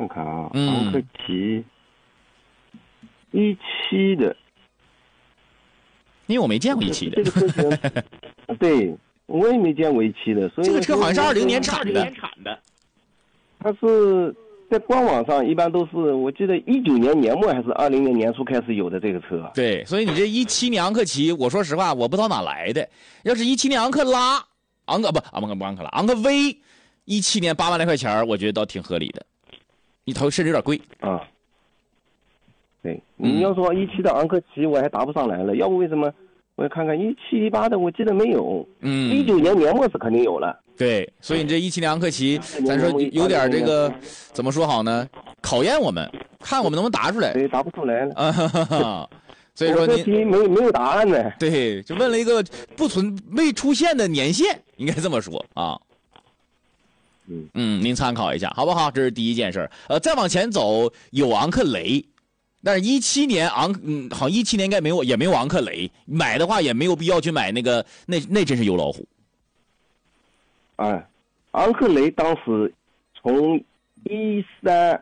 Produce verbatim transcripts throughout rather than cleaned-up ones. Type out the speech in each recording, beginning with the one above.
看看啊， 嗯昂克旗一七的， 因为我没见过一期的。 这个车型，对我也没见过一七的，所以这个车好像是二零年产的。 它是在官网上一般都是，我记得一九年年末还是二零年年初开始有的这个车。 对，所以你这一七年昂克旗，我说实话我不知道哪来的。要是一七年昂克拉，昂克不昂克不昂克拉，昂克 V， 一七年八万来块钱，我觉得倒挺合理的。一头甚至有点贵啊。对，你要说一七的昂克旗，我还答不上来了。要不为什么？我要看看一七一八的，我记得没有。 嗯， 一九年年末是肯定有了。 对，所以你这一七年昂克旗，咱说有点这个怎么说好呢？考验我们，看我们能不能答出来。 对，答不出来了。 啊哈哈。所以说你没没有答案呢。 对，就问了一个不存未出现的年限，应该这么说啊。 嗯嗯，您参考一下好不好？这是第一件事。呃，再往前走有昂克雷，但是一七年昂嗯，好像一七年应该没有，也没有昂克雷，买的话也没有必要去买那个，那那真是有老虎。 哎，昂克雷当时从一三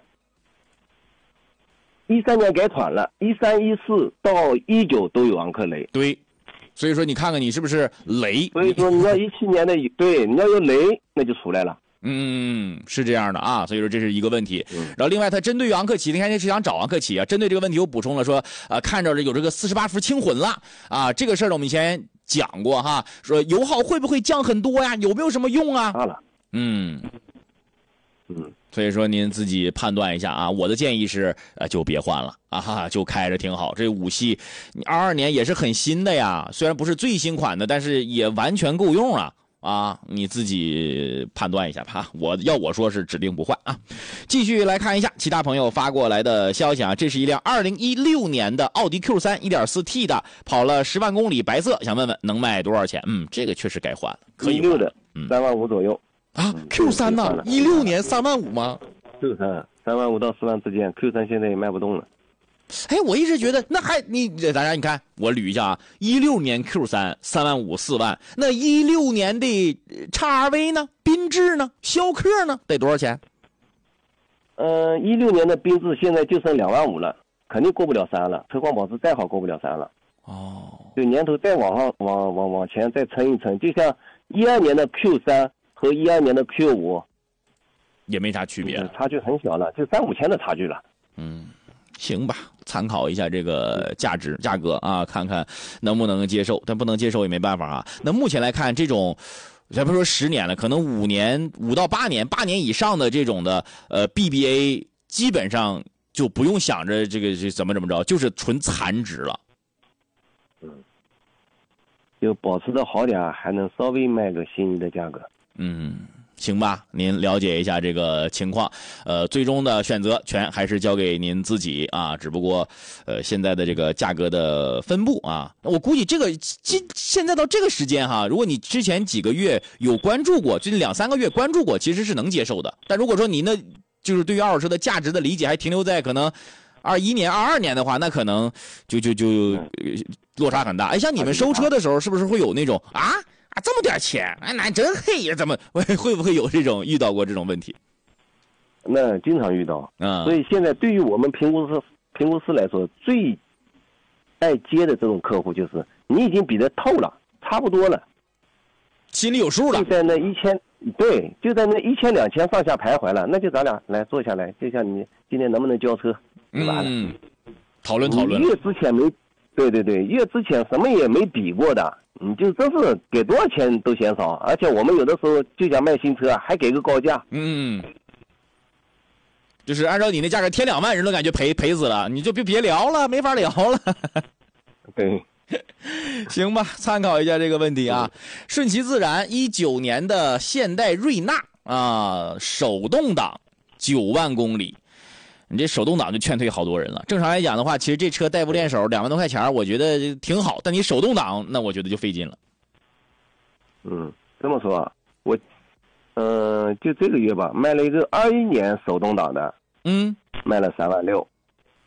一三年改款了，一三一四到一九都有昂克雷。 对，所以说你看看你是不是雷？ 所以说你要一七年的对，你要有雷那就出来了。 嗯，是这样的啊，所以说这是一个问题。然后另外，他针对于昂克旗，你看这是想找昂克旗啊，针对这个问题又补充了说，呃，看着有这个四十八伏轻混了啊，这个事儿呢我们以前讲过哈，说油耗会不会降很多呀？有没有什么用啊？ 大了， 嗯嗯， 所以说您自己判断一下啊。我的建议是，呃，就别换了啊哈，就开着挺好。这五系，你二二年也是很新的呀，虽然不是最新款的，但是也完全够用啊。啊，你自己判断一下吧。我要我说是指定不换啊。继续来看一下其他朋友发过来的消息啊，这是一辆二零一六年的奥迪 Q 三 一点四 T 的，跑了十万公里，白色，想问问能卖多少钱？嗯，这个确实该换了，可以换的，嗯，三万五左右啊。Q 三 呢？一六年三万五吗 ？Q 三三万五到四万之间 ，Q 三现在也卖不动了。 哎，我一直觉得那还你大家你看我捋一下啊，一六年 Q 三 三万五四万，那一六年的 X R V 呢，缤智呢，逍客呢，得多少钱？ 呃，一六年的缤智现在就剩两万五了，肯定过不了三了。车况保值再好过不了三了。 哦， 就年头再往上往往往前再撑一撑，就像一二年的 Q 三 和一二年的 Q 五也没啥区别， 嗯，差距很小了，就三五千的差距了。 嗯。行吧，参考一下这个价值价格啊，看看能不能接受，但不能接受也没办法啊。那目前来看，这种咱不说十年了，可能五年五到八年，八年以上的这种的呃 B B A， 基本上就不用想着这个这怎么怎么着，就是纯残值了。 嗯，就保持的好点，还能稍微卖个心仪的价格。 嗯。行吧，您了解一下这个情况，呃，最终的选择权还是交给您自己啊。只不过，呃，现在的这个价格的分布啊，我估计这个今现在到这个时间哈，如果你之前几个月有关注过，最近两三个月关注过，其实是能接受的。但如果说您的就是对于二手车的价值的理解还停留在可能二一年、二二年的话，那可能就就就、呃、落差很大。哎，像你们收车的时候，是不是会有那种啊？啊，这么点钱，哎，那真黑呀！怎么会不会有这种遇到过这种问题？ 那经常遇到， 嗯， 所以现在对于我们评估师评估师来说，最爱接的这种客户就是你已经比他透了，差不多了， 心里有数了， 就在那一千，对，就在那一千两千上下徘徊了，那就咱俩来坐下来，就像你今天能不能交车，就完了， 嗯，讨论讨论。 越之前没，对对对，越之前什么也没比过的。你就真是给多少钱都嫌少，而且我们有的时候就想卖新车，还给个高价。 嗯，就是按照你那价格添两万，人都感觉赔赔死了，你就别别聊了，没法聊了。 对， 行吧，参考一下这个问题啊。顺其自然，一九年的现代瑞纳啊，手动挡九万公里。你这手动挡就劝退好多人了。正常来讲的话，其实这车代步练手两万多块钱，我觉得挺好。但你手动挡，那我觉得就费劲了。 嗯，这么说，我，嗯、呃，就这个月吧，卖了一个二一年手动挡的， 嗯， 卖了三万六。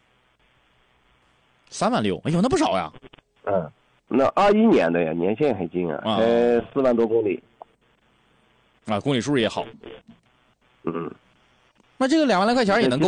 三万六，哎呦，那不少呀。 嗯，那二一年的呀，年限很近啊，才四万多公里。 啊，公里数也好。 嗯。 那这个两万来块钱也能够。